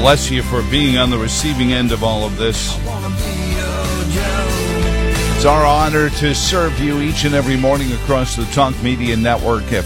bless you for being on the receiving end of all of this. It's our honor to serve you each and every morning across the Talk Media Network at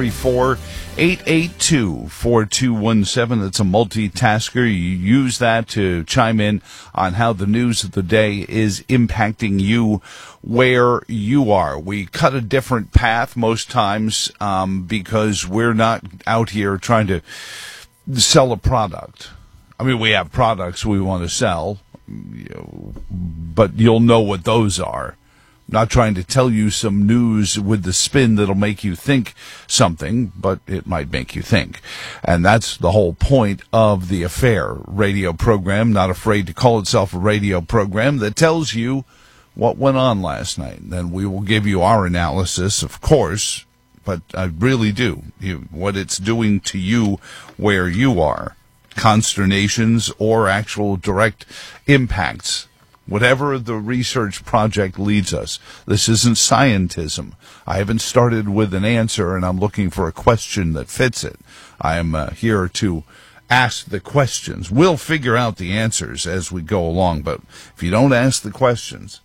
434-882-4217. That's a multitasker. You use that to chime in on how the news of the day is impacting you where you are. We cut a different path most times because we're not out here trying to sell a product. I mean, we have products we want to sell, but you'll know what those are. I'm not trying to tell you some news with the spin that'll make you think something, but it might make you think. And that's the whole point of the Affair radio program, not afraid to call itself a radio program that tells you what went on last night. Then we will give you our analysis, of course, but I really do. What it's doing to you where you are. Consternations or actual direct impacts. Whatever the research project leads us. This isn't scientism. I haven't started with an answer and I'm looking for a question that fits it. I am here to ask the questions. We'll figure out the answers as we go along, but if you don't ask the questions,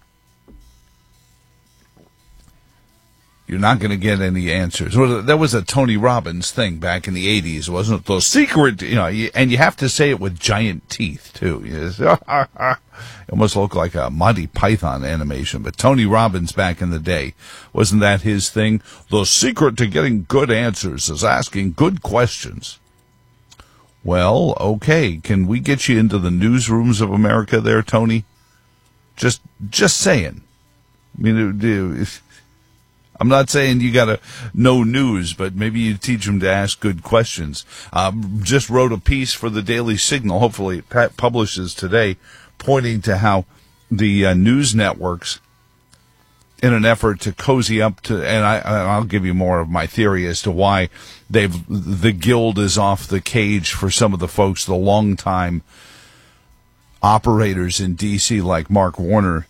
you're not going to get any answers. That was a Tony Robbins thing back in the 80s, wasn't it? The secret, and you have to say it with giant teeth, too. It almost looked like a Monty Python animation. But Tony Robbins back in the day, wasn't that his thing? The secret to getting good answers is asking good questions. Well, okay. Can we get you into the newsrooms of America there, Tony? Just saying. I mean, I'm not saying you got to know news, but maybe you teach them to ask good questions. Just wrote a piece for the Daily Signal, hopefully it publishes today, pointing to how the news networks, in an effort to cozy up to, and I'll give you more of my theory as to why the guild is off the cage for some of the folks, the longtime operators in D.C. like Mark Warner,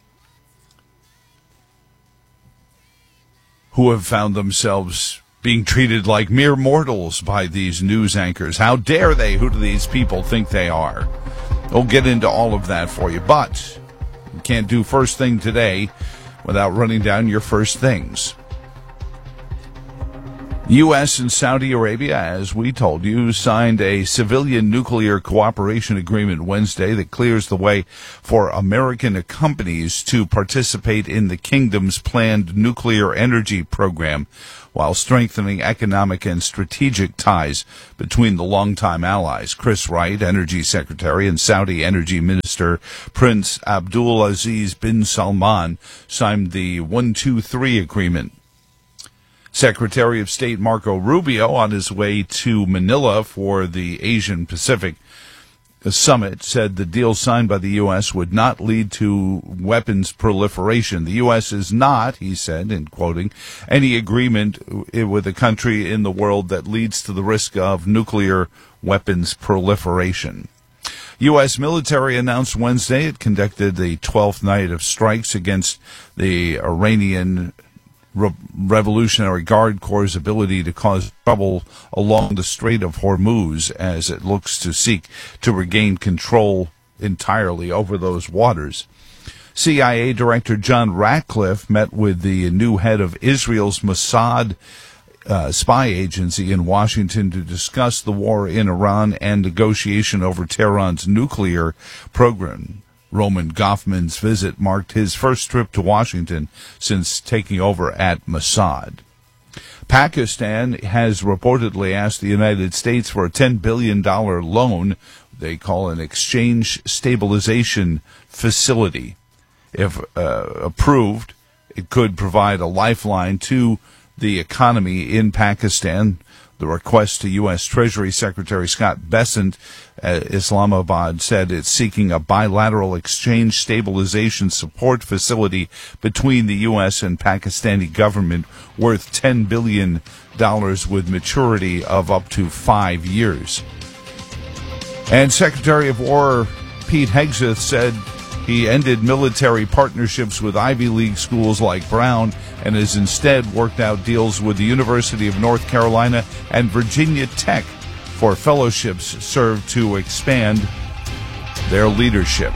who have found themselves being treated like mere mortals by these news anchors. How dare they? Who do these people think they are? We'll get into all of that for you, but you can't do first thing today without running down your first things. U.S. and Saudi Arabia, as we told you, signed a civilian nuclear cooperation agreement Wednesday that clears the way for American companies to participate in the kingdom's planned nuclear energy program, while strengthening economic and strategic ties between the longtime allies. Chris Wright, Energy Secretary, and Saudi Energy Minister Prince Abdulaziz bin Salman signed the 123 agreement. Secretary of State Marco Rubio, on his way to Manila for the Asian Pacific Summit, said the deal signed by the U.S. would not lead to weapons proliferation. The U.S. is not, he said, in quoting, any agreement with a country in the world that leads to the risk of nuclear weapons proliferation. U.S. military announced Wednesday it conducted the 12th night of strikes against the Iranian Revolutionary Guard Corps' ability to cause trouble along the Strait of Hormuz as it looks to seek to regain control entirely over those waters. CIA Director John Ratcliffe met with the new head of Israel's Mossad spy agency in Washington to discuss the war in Iran and negotiation over Tehran's nuclear program. Roman Goffman's visit marked his first trip to Washington since taking over at Mossad. Pakistan has reportedly asked the United States for a $10 billion loan they call an exchange stabilization facility. If approved, it could provide a lifeline to the economy in Pakistan. The request to U.S. Treasury Secretary Scott Bessent, Islamabad, said it's seeking a bilateral exchange stabilization support facility between the U.S. and Pakistani government worth $10 billion with maturity of up to 5 years. And Secretary of War Pete Hegseth said he ended military partnerships with Ivy League schools like Brown and has instead worked out deals with the University of North Carolina and Virginia Tech for fellowships serve to expand their leadership.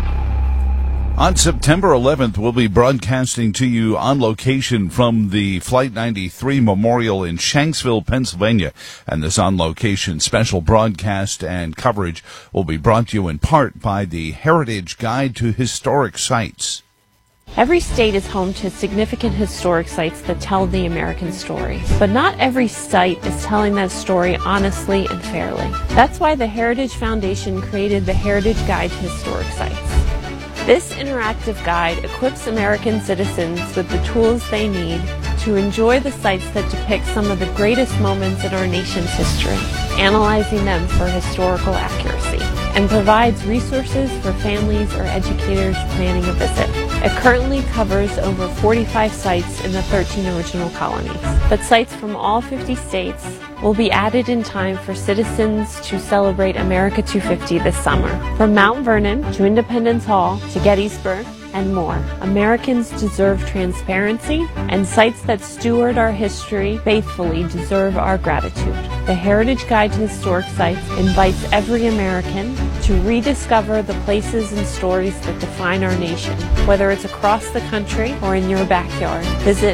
On September 11th, we'll be broadcasting to you on location from the Flight 93 Memorial in Shanksville, Pennsylvania. And this on-location special broadcast and coverage will be brought to you in part by the Heritage Guide to Historic Sites. Every state is home to significant historic sites that tell the American story. But not every site is telling that story honestly and fairly. That's why the Heritage Foundation created the Heritage Guide to Historic Sites. This interactive guide equips American citizens with the tools they need to enjoy the sites that depict some of the greatest moments in our nation's history, analyzing them for historical accuracy, and provides resources for families or educators planning a visit. It currently covers over 45 sites in the 13 original colonies, but sites from all 50 states will be added in time for citizens to celebrate America 250 this summer. From Mount Vernon to Independence Hall to Gettysburg and more, Americans deserve transparency, and sites that steward our history faithfully deserve our gratitude. The Heritage Guide to Historic Sites invites every American to rediscover the places and stories that define our nation, whether it's across the country or in your backyard. Visit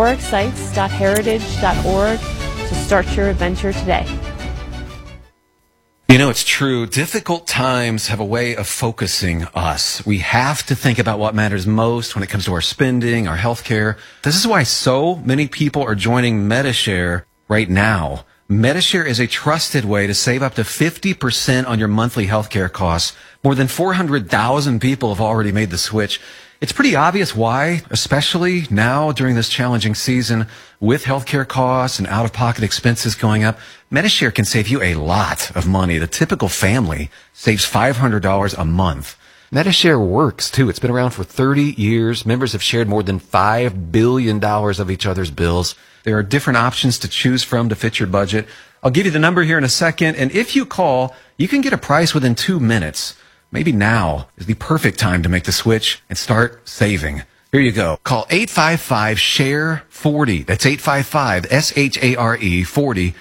historicsites.heritage.org to start your adventure today. You know, it's true. Difficult times have a way of focusing us. We have to think about what matters most when it comes to our spending, our health care. This is why so many people are joining Medi-Share right now. Medi-Share is a trusted way to save up to 50% on your monthly health care costs. More than 400,000 people have already made the switch. It's pretty obvious why, especially now during this challenging season with healthcare costs and out-of-pocket expenses going up. Medi-Share can save you a lot of money. The typical family saves $500 a month. Medi-Share works, too. It's been around for 30 years. Members have shared more than $5 billion of each other's bills. There are different options to choose from to fit your budget. I'll give you the number here in a second, and if you call, you can get a price within 2 minutes. Maybe now is the perfect time to make the switch and start saving. Here you go. Call 855-SHARE-40. That's 855-SHARE 40.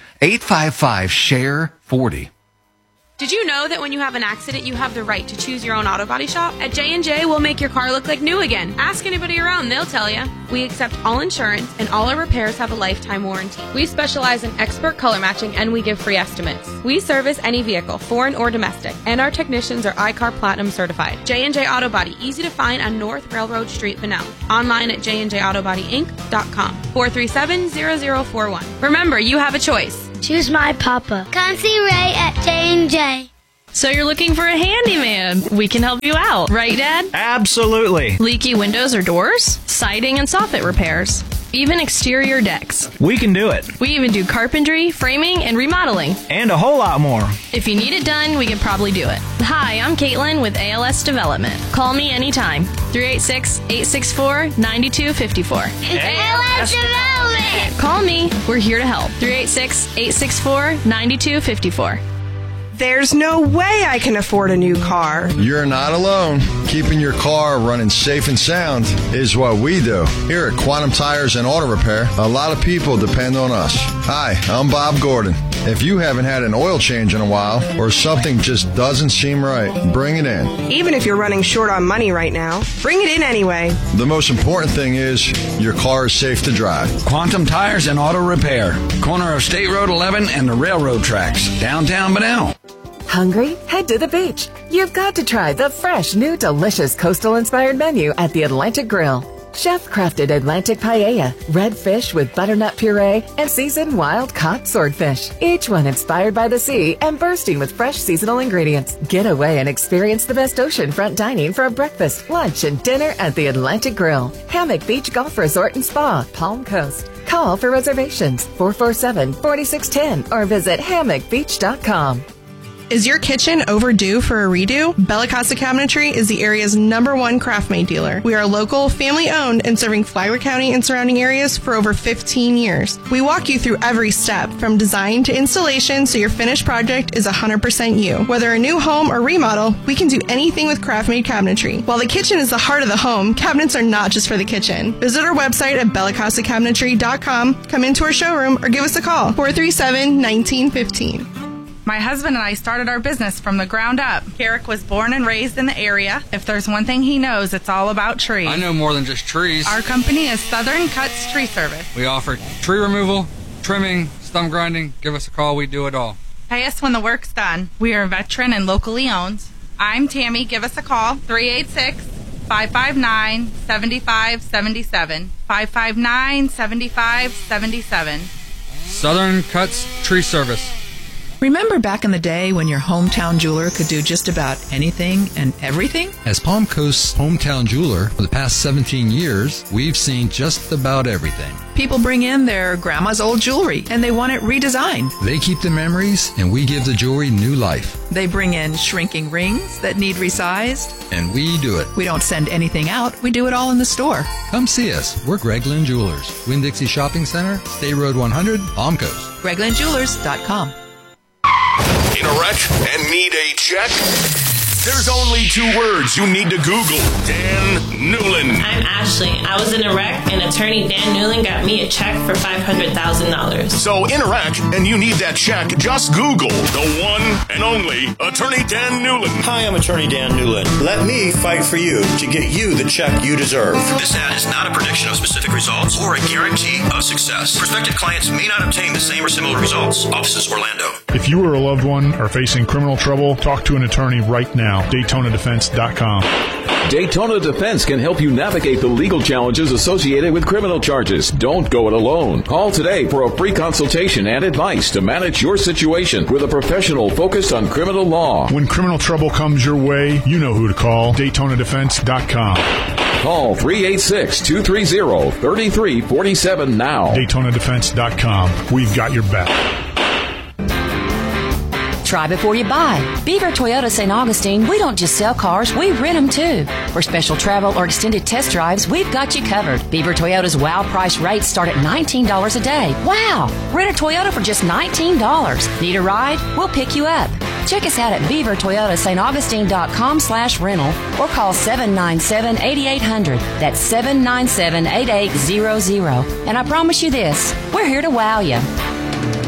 855-SHARE-40. Did you know that when you have an accident, you have the right to choose your own auto body shop? At J&J, we'll make your car look like new again. Ask anybody around, they'll tell you. We accept all insurance, and all our repairs have a lifetime warranty. We specialize in expert color matching, and we give free estimates. We service any vehicle, foreign or domestic, and our technicians are iCar Platinum certified. J&J Auto Body, easy to find on North Railroad Street, Bunnell. Online at jnjautobodyinc.com. 437-0041. Remember, you have a choice. Choose my papa. Come see Ray at J&J. So you're looking for a handyman. We can help you out, right, Dad? Absolutely. Leaky windows or doors, siding and soffit repairs, even exterior decks. We can do it. We even do carpentry, framing, and remodeling. And a whole lot more. If you need it done, we can probably do it. Hi, I'm Caitlin with ALS Development. Call me anytime. 386-864-9254. ALS Development! Call me. We're here to help. 386-864-9254. There's no way I can afford a new car. You're not alone. Keeping your car running safe and sound is what we do. Here at Quantum Tires and Auto Repair, a lot of people depend on us. Hi, I'm Bob Gordon. If you haven't had an oil change in a while or something just doesn't seem right, bring it in. Even if you're running short on money right now, bring it in anyway. The most important thing is your car is safe to drive. Quantum Tires and Auto Repair. Corner of State Road 11 and the railroad tracks. Downtown Bunnell. Hungry? Head to the beach. You've got to try the fresh, new, delicious coastal-inspired menu at the Atlantic Grill. Chef-crafted Atlantic paella, red fish with butternut puree, and seasoned wild-caught swordfish. Each one inspired by the sea and bursting with fresh seasonal ingredients. Get away and experience the best oceanfront dining for a breakfast, lunch, and dinner at the Atlantic Grill. Hammock Beach Golf Resort and Spa, Palm Coast. Call for reservations 447-4610 or visit hammockbeach.com. Is your kitchen overdue for a redo? Bella Casa Cabinetry is the area's #1 craft-made dealer. We are local, family-owned, and serving Flagler County and surrounding areas for over 15 years. We walk you through every step, from design to installation, so your finished project is 100% you. Whether a new home or remodel, we can do anything with craft-made cabinetry. While the kitchen is the heart of the home, cabinets are not just for the kitchen. Visit our website at bellacasacabinetry.com, come into our showroom, or give us a call, 437-1915. My husband and I started our business from the ground up. Carrick was born and raised in the area. If there's one thing he knows, it's all about trees. I know more than just trees. Our company is Southern Cuts Tree Service. We offer tree removal, trimming, stump grinding. Give us a call. We do it all. Pay us when the work's done. We are veteran and locally owned. I'm Tammy. Give us a call. 386-559-7577. 559-7577. Southern Cuts Tree Service. Remember back in the day when your hometown jeweler could do just about anything and everything? As Palm Coast's hometown jeweler for the past 17 years, we've seen just about everything. People bring in their grandma's old jewelry and they want it redesigned. They keep the memories and we give the jewelry new life. They bring in shrinking rings that need resized. And we do it. We don't send anything out. We do it all in the store. Come see us. We're Greg Lynn Jewelers. Winn-Dixie Shopping Center, State Road 100, Palm Coast. GregLynnJewelers.com. In a wreck and need a check? There's only 2 words you need to Google. Dan Newlin. I'm Ashley. I was in a wreck, and attorney Dan Newlin got me a check for $500,000. So in a wreck and you need that check, just Google the one and only attorney Dan Newlin. Hi, I'm attorney Dan Newlin. Let me fight for you to get you the check you deserve. This ad is not a prediction of specific results or a guarantee of success. Prospective clients may not obtain the same or similar results. Offices Orlando. If you or a loved one are facing criminal trouble, talk to an attorney right now. DaytonaDefense.com. Daytona Defense can help you navigate the legal challenges associated with criminal charges. Don't go it alone. Call today for a free consultation and advice to manage your situation with a professional focused on criminal law. When criminal trouble comes your way, you know who to call. DaytonaDefense.com. Call 386-230-3347 now. DaytonaDefense.com. We've got your back. Try before you buy. Beaver Toyota St. Augustine, we don't just sell cars, we rent them too. For special travel or extended test drives, we've got you covered. Beaver Toyota's wow price rates start at $19 a day. Wow! Rent a Toyota for just $19. Need a ride? We'll pick you up. Check us out at beavertoyotastaugustine.com/rental or call 797-8800. That's 797-8800. And I promise you this, we're here to wow you.